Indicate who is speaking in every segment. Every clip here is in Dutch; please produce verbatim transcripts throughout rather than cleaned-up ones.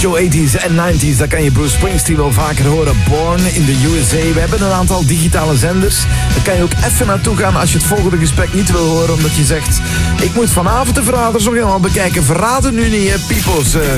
Speaker 1: Radio eighties en nineties, daar kan je Bruce Springsteen wel vaker horen. Born in the U S A. We hebben een aantal digitale zenders. Daar kan je ook even naartoe gaan als je het volgende gesprek niet wil horen, omdat je zegt, ik moet vanavond de Verraders nog helemaal bekijken. Verraden nu niet, hè, peoples. Uh,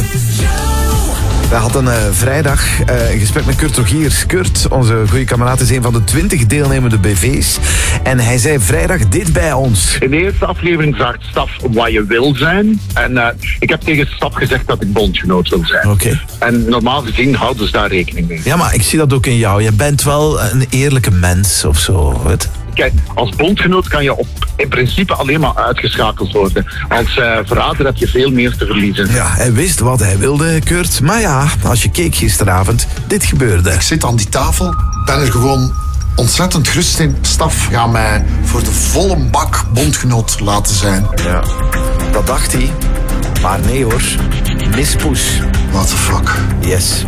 Speaker 1: We hadden uh, vrijdag uh, een gesprek met Kurt Rogiers. Kurt, onze goede kameraad, is een van de twintig deelnemende B V's. En hij zei vrijdag dit bij ons.
Speaker 2: In de eerste aflevering zag Staf wat je wil zijn. En uh, ik heb tegen Staf gezegd dat ik bondgenoot wil zijn.
Speaker 1: Oké. Okay.
Speaker 2: En normaal gezien houden ze daar rekening mee.
Speaker 1: Ja, maar ik zie dat ook in jou. Je bent wel een eerlijke mens of zo, weet.
Speaker 2: Kijk, als bondgenoot kan je op, in principe alleen maar uitgeschakeld worden. Als uh, verrader heb je veel meer te verliezen.
Speaker 1: Ja, hij wist wat hij wilde, Kurt. Maar ja, als je keek gisteravond, dit gebeurde.
Speaker 3: Ik zit aan die tafel, ben er gewoon ontzettend gerust in. Staf gaat mij voor de volle bak bondgenoot laten zijn.
Speaker 1: Ja, dat dacht hij. Maar nee hoor, mispush.
Speaker 3: What the fuck?
Speaker 1: Yes.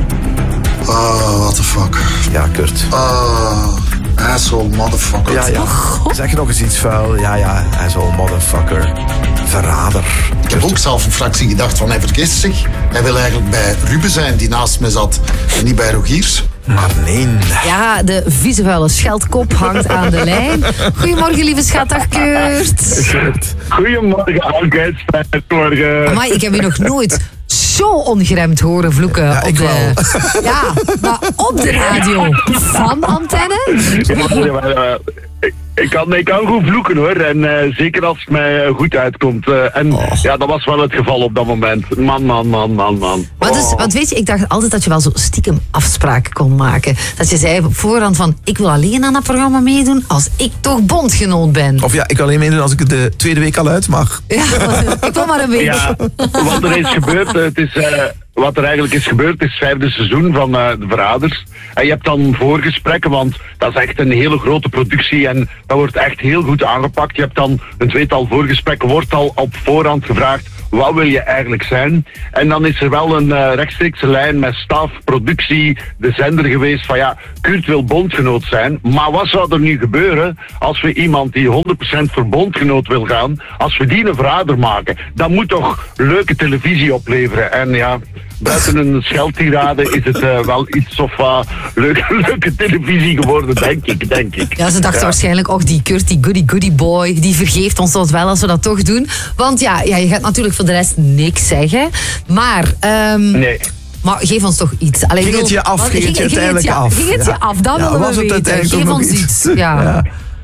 Speaker 3: Oh, what the fuck?
Speaker 1: Ja, Kurt.
Speaker 3: Oh... Asshole motherfucker.
Speaker 1: Ja, ja. Zeg je nog eens iets vuil? Ja, ja. Asshole motherfucker. Verrader.
Speaker 3: Ik heb ook zelf een fractie gedacht van hij vergist zich. Hij wil eigenlijk bij Ruben zijn die naast me zat en niet bij Rogiers.
Speaker 1: Maar nee.
Speaker 4: Ja, de vieze vuile scheldkop hangt aan de lijn. Goedemorgen, lieve schat. Dag, Kurt.
Speaker 2: Goedemorgen, Anke. Goedemorgen.
Speaker 4: Amai, ik heb je nog nooit zo ongeremd horen vloeken.
Speaker 1: Ja,
Speaker 4: op
Speaker 1: ik
Speaker 4: de,
Speaker 1: wel.
Speaker 4: Ja, maar op de radio van Antenne?
Speaker 2: Ja, maar, uh, ik, ik, kan, ik kan goed vloeken hoor. En uh, zeker als het mij uh, goed uitkomt. Uh, en oh. ja, dat was wel het geval op dat moment. Man, man, man, man, man.
Speaker 4: Maar dus, want weet je, ik dacht altijd dat je wel zo stiekem afspraken kon maken. Dat je zei op voorhand van, ik wil alleen aan dat programma meedoen als ik toch bondgenoot ben.
Speaker 1: Of ja, ik wil alleen meedoen als ik de tweede week al uit mag.
Speaker 4: Ja, ik wil maar een week.
Speaker 2: Ja, wat er is gebeurd, het is... Uh, Wat er eigenlijk is gebeurd, is het vijfde seizoen van uh, De Verraders. En je hebt dan voorgesprekken, want dat is echt een hele grote productie en dat wordt echt heel goed aangepakt. Je hebt dan een tweetal voorgesprekken, wordt al op voorhand gevraagd, wat wil je eigenlijk zijn? En dan is er wel een uh, rechtstreekse lijn met staf, productie, de zender geweest van ja, Kurt wil bondgenoot zijn. Maar wat zou er nu gebeuren als we iemand die honderd procent voor bondgenoot wil gaan, als we die een verrader maken? Dat moet toch leuke televisie opleveren. En ja, buiten een scheldtirade is het uh, wel iets of uh, leuke, leuke televisie geworden, denk ik, denk ik.
Speaker 4: Ja, ze dachten ja. waarschijnlijk, oh, die Kurt, die goody goody boy, die vergeeft ons dat wel als we dat toch doen. Want ja, ja je gaat natuurlijk voor de rest niks zeggen. Maar... Um,
Speaker 2: nee.
Speaker 4: Maar geef ons toch iets. Allee,
Speaker 1: ging het je af? Ging het je uiteindelijk af?
Speaker 4: Ging het je af? Dat
Speaker 1: ja,
Speaker 4: willen we weten. Geef ons iets. iets. Ja. ja.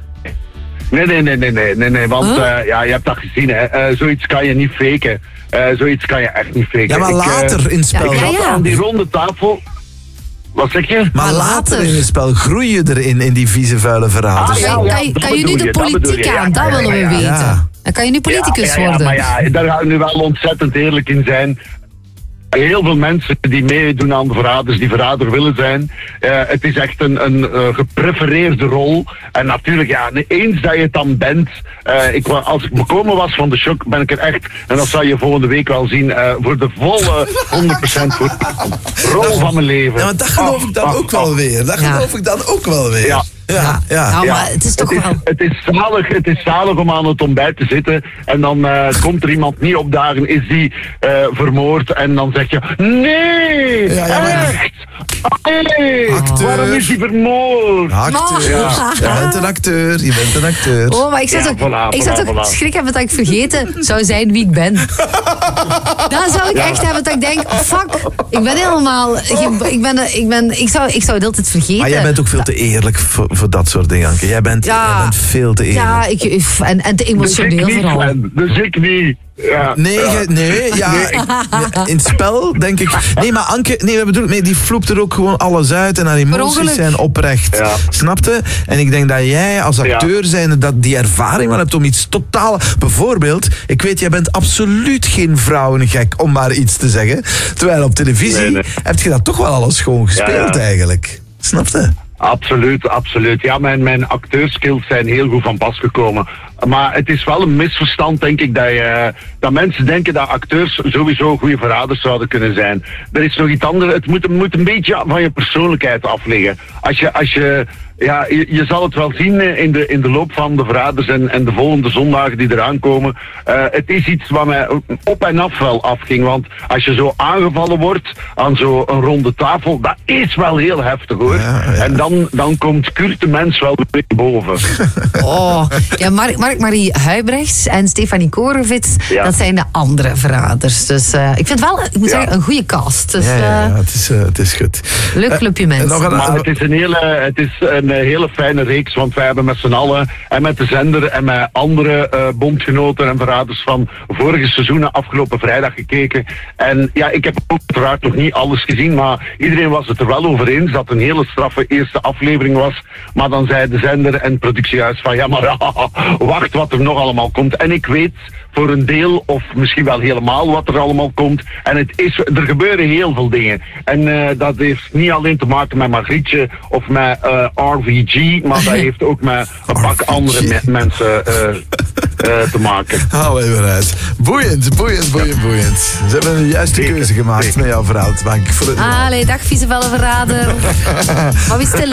Speaker 2: Nee, nee, nee, nee, nee, nee, nee, want huh? uh, ja, je hebt dat gezien, hè. Uh, zoiets kan je niet faken. Uh, zoiets kan je echt niet faken.
Speaker 1: Ja, maar later
Speaker 2: ik, uh,
Speaker 1: in het spel.
Speaker 2: Ja, ja, ja. Aan die ronde tafel... Wat zeg je? Maar,
Speaker 1: maar later in het spel groei je erin, in die vieze, vuile verraders.
Speaker 4: Ah, ja, ja, kan je, kan je nu de politiek je, aan? Dat ja, willen we ja, weten. Ja. Dan kan je nu politicus
Speaker 2: ja, ja, ja,
Speaker 4: worden.
Speaker 2: Maar ja, daar gaan we nu wel ontzettend eerlijk in zijn. Heel veel mensen die meedoen aan de verraders, die verrader willen zijn. Uh, het is echt een, een uh, geprefereerde rol. En natuurlijk, ja, eens dat je het dan bent. Uh, ik, als ik bekomen was van de shock, ben ik er echt, en dat zal je volgende week wel zien, uh, voor de volle honderd procent voor de rol van mijn leven.
Speaker 1: Ja, maar dat geloof oh, ik dan oh, ook oh, wel weer. Dat ja. geloof ik dan ook wel weer.
Speaker 2: Ja.
Speaker 1: Ja, ja.
Speaker 4: Nou, maar het is toch
Speaker 2: het is,
Speaker 4: wel...
Speaker 2: Het is, zalig, het is zalig om aan het ontbijt te zitten en dan uh, komt er iemand niet opdagen, is die uh, vermoord en dan zeg je, nee, ja, ja, echt, nee, acteur. Waarom is hij vermoord?
Speaker 1: Acteur, ja. Je bent een acteur, je bent een acteur.
Speaker 4: Oh, maar ik zou ja, toch, voilà, ik zou voilà, toch voilà. schrik hebben dat ik vergeten zou zijn wie ik ben. Dan zou ik ja. echt hebben dat ik denk, fuck, ik ben helemaal, ik ben, ik ben, ik zou, ik zou het altijd vergeten.
Speaker 1: Maar jij bent ook veel te eerlijk voor, voor dat soort dingen, Anke. Jij bent, ja. jij bent veel te eerlijk.
Speaker 4: Ja, ik, en, en te emotioneel
Speaker 2: dus
Speaker 4: vooral.
Speaker 2: Niet, dus ik niet. Ja.
Speaker 1: Nee, ja. nee, ja, nee. Ik, in het spel denk ik... Nee, maar Anke, nee, we bedoelen, nee, die vloept er ook gewoon alles uit en haar emoties zijn oprecht. Ja. Snapte? En ik denk dat jij als acteur zijnde dat die ervaring wel hebt om iets totaal... Bijvoorbeeld, ik weet, jij bent absoluut geen vrouwengek, om maar iets te zeggen. Terwijl op televisie nee, nee. heb je dat toch wel alles gewoon gespeeld ja, ja. eigenlijk. Snapte?
Speaker 2: Absoluut, absoluut. Ja, mijn, mijn acteurskills zijn heel goed van pas gekomen. Maar het is wel een misverstand, denk ik, dat, je, dat mensen denken dat acteurs sowieso goede verraders zouden kunnen zijn. Er is nog iets anders. Het moet, moet een beetje van je persoonlijkheid afliggen. Als je, als je Ja, je, je zal het wel zien in de, in de loop van de verraders en, en de volgende zondagen die eraan komen. Uh, het is iets wat mij op en af wel afging. Want als je zo aangevallen wordt aan zo'n ronde tafel, dat is wel heel heftig hoor. Ja, ja. En dan, dan komt Kurt de Mens wel weer boven.
Speaker 4: Oh, ja, Mark, Mark-Marie Huibrechts en Stefanie Korovits, ja. dat zijn de andere verraders. Dus uh, ik vind wel, ik moet ja. zeggen, een goede cast. Dus,
Speaker 1: ja, ja, ja, het is, uh, het is goed.
Speaker 4: Leuk clubje uh, mensen.
Speaker 2: Een, maar het is een hele... Het is een, een hele fijne reeks, want wij hebben met z'n allen en met de zender en met andere uh, bondgenoten en verraders van vorige seizoenen afgelopen vrijdag gekeken. En ja, ik heb ook uiteraard nog niet alles gezien, maar iedereen was het er wel over eens dat het een hele straffe eerste aflevering was. Maar dan zei de zender en het productiehuis van ja, maar wacht wat er nog allemaal komt. En ik weet voor een deel, of misschien wel helemaal wat er allemaal komt. En het is, er gebeuren heel veel dingen. En uh, dat heeft niet alleen te maken met Margrietje of met uh, R V G, maar dat heeft ook met een pak andere me- mensen uh, uh, te maken.
Speaker 1: Hou even uit. Boeiend, boeiend, boeiend, boeiend. Ze hebben een juiste keuze gemaakt met jouw verhaal. Dank voor het.
Speaker 4: Allee, dag vieze verrader. Maar wie stil